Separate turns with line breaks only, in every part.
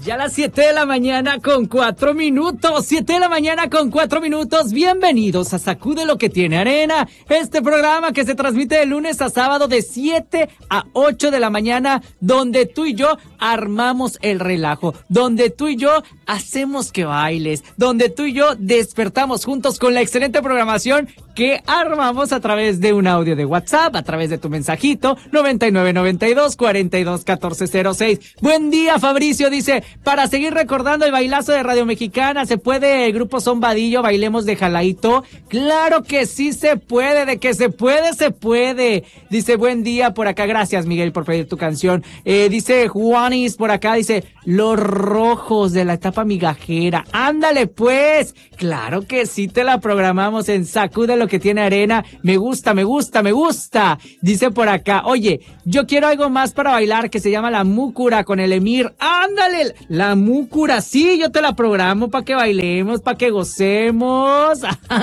Ya a las 7 de la mañana con 4 minutos. 7 de la mañana con 4 minutos. Bienvenidos a Sacude lo que tiene arena. Este programa que se transmite de lunes a sábado de 7 a 8 de la mañana, donde tú y yo armamos el relajo, donde tú y yo hacemos que bailes, donde tú y yo despertamos juntos con la excelente programación que armamos a través de un audio de WhatsApp, a través de tu mensajito 9992-421406. Buen día, Fabricio, dice, para seguir recordando el bailazo de Radio Mexicana, ¿se puede el grupo Son Vadillo, bailemos de jaladito? Claro que sí se puede, de que se puede, se puede. Dice, buen día por acá, gracias Miguel por pedir tu canción. Dice Juanis por acá, dice, Los Rojos de la etapa migajera. Ándale pues, claro que sí te la programamos en Sacude lo que tiene arena. Me gusta, me gusta, me gusta. Dice por acá, oye, yo quiero algo más para bailar que se llama La Múcura con el Emir. Ándale, La Múcura, sí, yo te la programo para que bailemos, para que gocemos.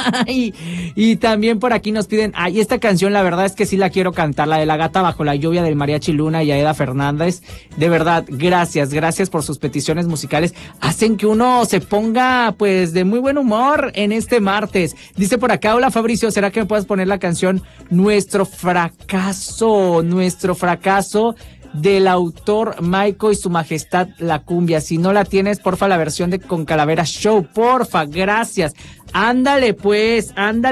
y también por aquí nos piden, esta canción la verdad es que sí la quiero cantar, la de La Gata Bajo la Lluvia del Mariachi Luna y Aeda Fernández. De verdad, gracias por sus peticiones musicales. Hacen que uno se ponga pues de muy buen humor en este martes. Dice por acá, hola Fabricio, ¿será que me puedes poner la canción Nuestro Fracaso del autor Maico y Su Majestad la Cumbia? Si no la tienes, porfa, la versión de Con Calavera Show, porfa, gracias. Ándale pues.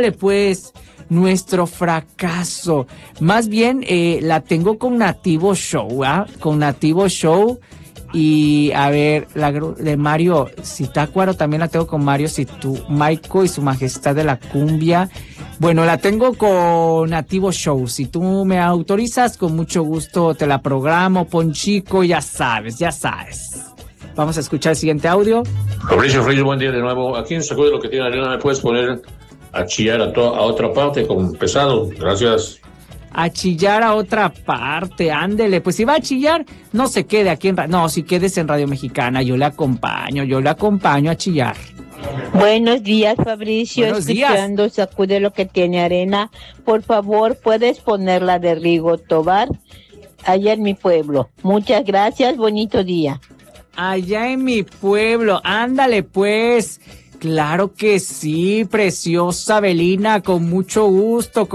Nuestro Fracaso. Más bien, la tengo con Nativo Show, con Nativo Show. Y a ver, la de Mario Zitácuaro también la tengo con Mario Maico y Su Majestad de la Cumbia. Bueno, la tengo con Nativo Show. Si tú me autorizas, con mucho gusto te la programo. Ponchico, ya sabes. Vamos a escuchar el siguiente audio.
Fabricio, buen día de nuevo. Aquí en Sacude lo que tiene arena, ¿me puedes poner a chillar a otra parte con pesado? Gracias.
A chillar a otra parte, ándele, pues si va a chillar, no se quede aquí si quedes en Radio Mexicana, yo le acompaño a chillar.
Buenos días, Fabricio, escuchando Sacude lo que tiene arena. Por favor, ¿puedes ponerla de Rigo Tobar allá en mi pueblo? Muchas gracias, bonito día.
Allá en mi pueblo, ándale pues. Claro que sí, preciosa Belina, con mucho gusto.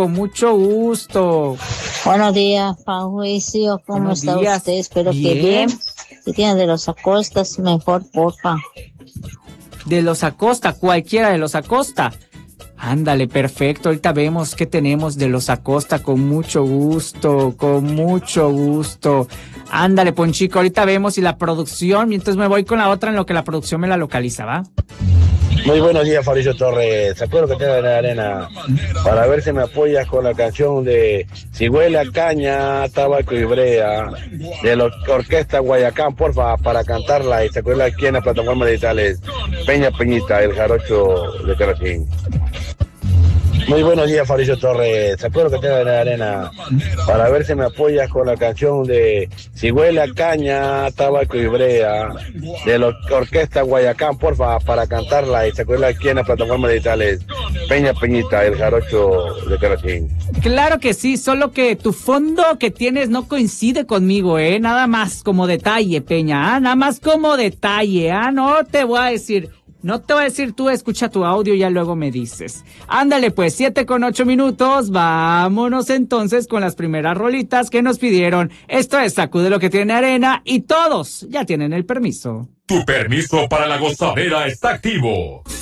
Buenos días, Fabricio, ¿cómo está usted? Espero que bien. Si tiene de los Acostas, mejor, porfa.
De los Acosta, cualquiera de los Acosta. Ándale, perfecto, ahorita vemos qué tenemos de los Acosta, con mucho gusto. Ándale, Ponchico, ahorita vemos y la producción, mientras me voy con la otra en lo que la producción me la localiza, ¿va?
Muy buenos días, Fabricio Torres. Sacude lo que tiene la arena. Para ver si me apoyas con la canción de Si huele a caña, tabaco y brea, de la Orquesta Guayacán, porfa, para cantarla y sacudirla aquí en las plataformas digitales. Peñita, el jarocho de Caratín. Muy buenos días, Fabricio Torres. Sacude lo que tiene la arena. Para ver si me apoyas con la canción de Si huele a caña, tabaco y brea, de la Orquesta Guayacán, porfa, para cantarla y sacudirla aquí en las plataformas digitales. Peñita, el jarocho de Caratín.
Claro que sí, solo que tu fondo que tienes no coincide conmigo, nada más como detalle, Peña, nada más como detalle, no te voy a decir tú, escucha tu audio y ya luego me dices. Ándale pues, 7:08 minutos, vámonos entonces con las primeras rolitas que nos pidieron. Esto es Sacude lo que tiene arena y todos ya tienen el permiso.
Tu permiso para la gozadera está activo.